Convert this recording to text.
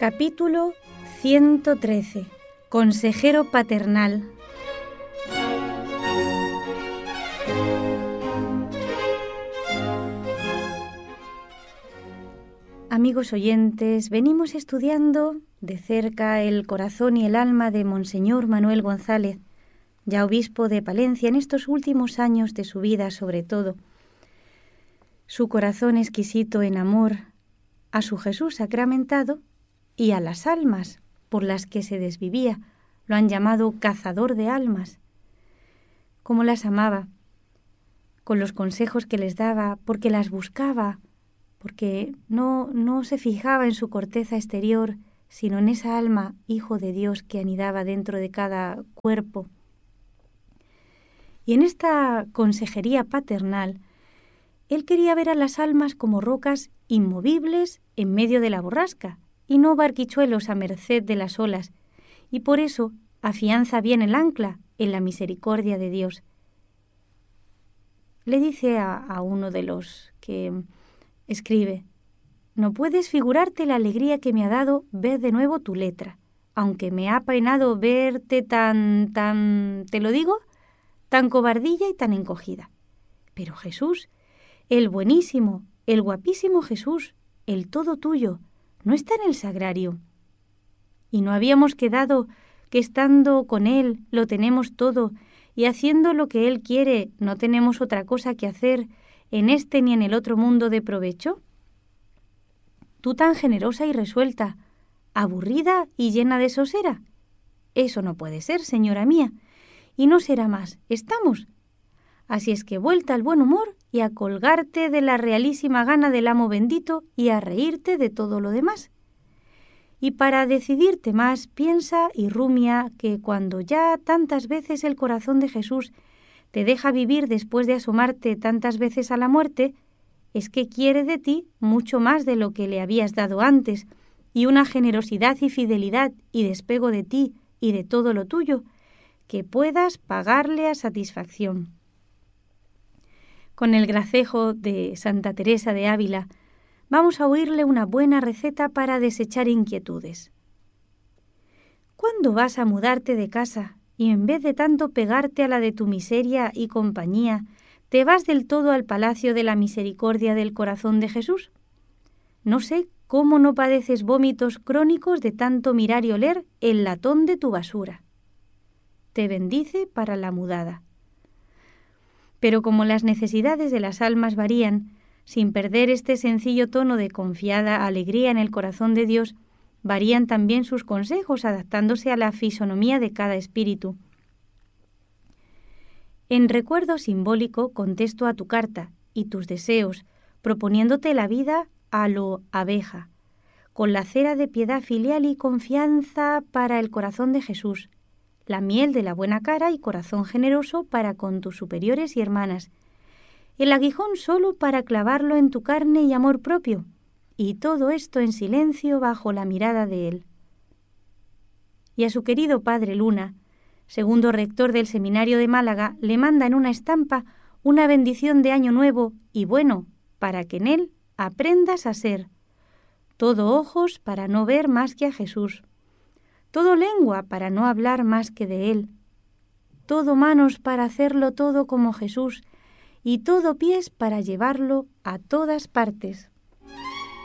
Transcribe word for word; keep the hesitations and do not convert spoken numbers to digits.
Capítulo ciento trece. Consejero paternal. Amigos oyentes, venimos estudiando de cerca el corazón y el alma de Monseñor Manuel González, ya obispo de Palencia en estos últimos años de su vida sobre todo. Su corazón exquisito en amor a su Jesús sacramentado y a las almas por las que se desvivía, lo han llamado cazador de almas. Cómo las amaba, con los consejos que les daba, porque las buscaba, porque no, no se fijaba en su corteza exterior, sino en esa alma, hijo de Dios, que anidaba dentro de cada cuerpo. Y en esta consejería paternal, él quería ver a las almas como rocas inmovibles en medio de la borrasca, y no barquichuelos a merced de las olas, y por eso afianza bien el ancla en la misericordia de Dios. Le dice a, a uno de los que escribe: «No puedes figurarte la alegría que me ha dado ver de nuevo tu letra, aunque me ha apenado verte tan, tan, te lo digo, tan cobardilla y tan encogida. Pero Jesús, el buenísimo, el guapísimo Jesús, el todo tuyo, no está en el sagrario. Y no habíamos quedado que estando con Él lo tenemos todo, y haciendo lo que Él quiere no tenemos otra cosa que hacer en este ni en el otro mundo de provecho. Tú tan generosa y resuelta, aburrida y llena de sosera. Eso no puede ser, señora mía, y no será más, estamos. Así es que vuelta al buen humor y a colgarte de la realísima gana del amo bendito y a reírte de todo lo demás. Y para decidirte más, piensa y rumia que cuando ya tantas veces el corazón de Jesús te deja vivir después de asomarte tantas veces a la muerte, es que quiere de ti mucho más de lo que le habías dado antes, y una generosidad y fidelidad y despego de ti y de todo lo tuyo, que puedas pagarle a satisfacción». Con el gracejo de Santa Teresa de Ávila, vamos a oírle una buena receta para desechar inquietudes. ¿Cuándo vas a mudarte de casa y en vez de tanto pegarte a la de tu miseria y compañía, te vas del todo al palacio de la misericordia del corazón de Jesús? No sé cómo no padeces vómitos crónicos de tanto mirar y oler el latón de tu basura. Te bendice para la mudada. Pero como las necesidades de las almas varían, sin perder este sencillo tono de confiada alegría en el corazón de Dios, varían también sus consejos adaptándose a la fisonomía de cada espíritu. En recuerdo simbólico contesto a tu carta y tus deseos, proponiéndote la vida a lo abeja, con la cera de piedad filial y confianza para el corazón de Jesús, la miel de la buena cara y corazón generoso para con tus superiores y hermanas, el aguijón solo para clavarlo en tu carne y amor propio, y todo esto en silencio bajo la mirada de Él. Y a su querido Padre Luna, segundo rector del Seminario de Málaga, le manda en una estampa una bendición de año nuevo y bueno, para que en él aprendas a ser todo ojos para no ver más que a Jesús, todo lengua para no hablar más que de Él, todo manos para hacerlo todo como Jesús, y todo pies para llevarlo a todas partes.